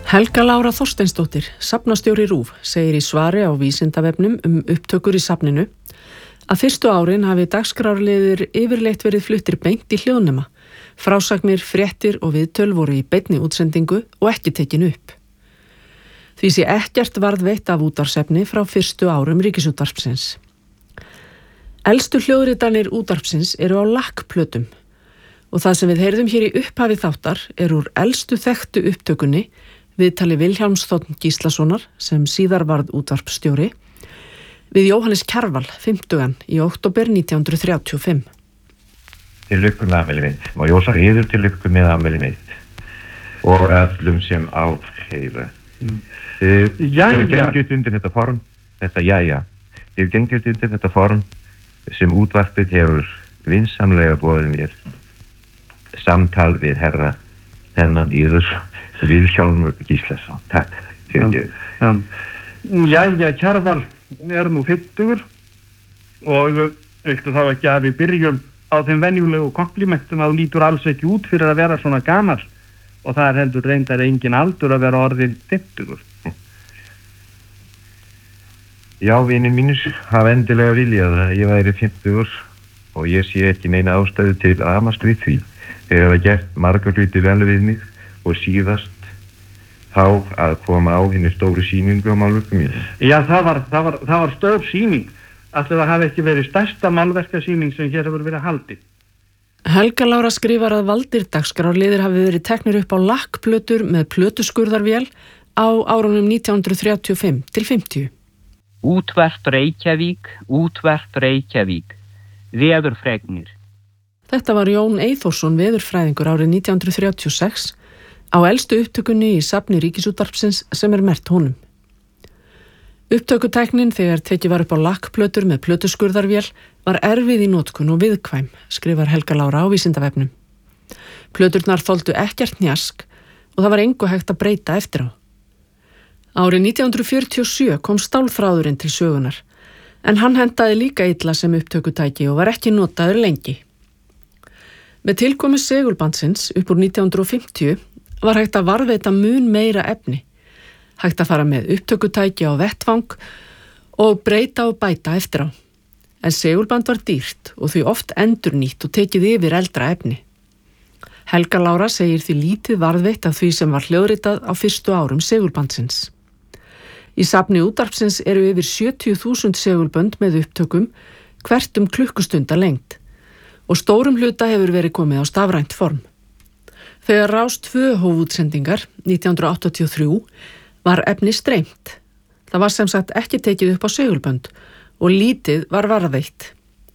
Helga Lára Þorsteinsdóttir, safnastjóri RÚV, segir í svari á Vísindavefnum upptökur í safninu að fyrstu árin hafi dagskrárliðir yfirleitt verið fluttir beint í hljóðnema. Frásagnir, fréttir og viðtöl voru í beinni útsendingu og ekki tekin upp. Því sé ekkert varðveitt af útvarpsefni frá fyrstu árum Ríkisútvarpsins. Elstu hljóðritanir útvarpsins eru á lakkplötum og það sem við heyrðum hér í upphafi þáttar er úr elstu þekktu upptökunni viðtali Vilhjálms Þ. Gíslasonar sem síðar varð útvarpsstjóri við Jóhannes Kjarval 50 í október 1935. Til lukku með afmæli mitt og ég ósa yður til lukku með afmæli mitt og öllum sem áheyra. Ég gengið undir þetta form, ég gengið undir þetta form sem útvarpið hefur vinsamlega boðið mér. Samtal við herra þennan yður Vilhjálmur Gíslason. Takk fyrir. Jæja, Kjarval er nú 50 og viltu þá ekki að við byrjum á þeim venjulegu komplimentum að þú lítur alls ekki út fyrir að vera svona gamall og það er heldur reyndar engin aldur að vera orðin 50. Já, vinir mínir hafa endilega viljað að ég væri 50 og ég sé ekki neina ástæðu til að amast við því. Þeir hafa gert marga hluti vel við mig og síðast þá að koma á hinni stóru sýningu á málverkum mínu. Já, það var stór sýning. Ætli það hafi ekki verið stærsta málverkasýning sem hér hefur verið haldið. Helga Lára skrifar að valdir dagskrárliðir hafi verið teknir upp á lakkplötur með plötuskurðarvél á árunum 1935 til 50. Útvarp Reykjavík, veðurfregnir. Þetta var Jón Eyþórsson veðurfræðingur árið 1936 á elstu upptökunni í safni Ríkisútvarpsins sem er merkt honum. Upptökutæknin þegar tekið var upp á lakkplötur með plötuskurðarvél var erfið í notkun og viðkvæm, skrifar Helga Lára á Vísindavefnum. Plöturnar þoldu ekkert njask og það var engu hægt að breyta eftir á. Árið 1947 kom stálþráðurinn til sögunar, en hann hentaði líka illa sem upptökutæki og var ekki notaður lengi. Með tilkomi segulbandsins upp úr 1950 var hægt að varðveita mun meira efni, hægt að fara með upptökutæki á vettvang og breyta og bæta eftir á. En segulband var dýrt og því oft endurnýtt og tekið yfir eldra efni. Helga Lára segir því lítið varðveitt af því sem var hljóðritað á fyrstu árum segulbandsins. Í safni útvarpsins eru yfir 70.000 segulbönd með upptökum hvert klukkustunda lengd og stórum hluta hefur verið komið á stafrænt form. Þegar Rás 2 hóf útsendingar 1983 var efni streymt. Það var sem sagt ekki tekið upp á segulbönd og lítið var varðveitt.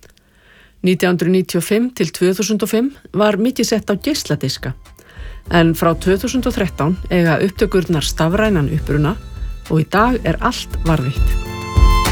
1995 til 2005 var mikið sett á geisladiska, en frá 2013 eiga upptökurnar stafrænan uppruna og í dag er allt varðveitt.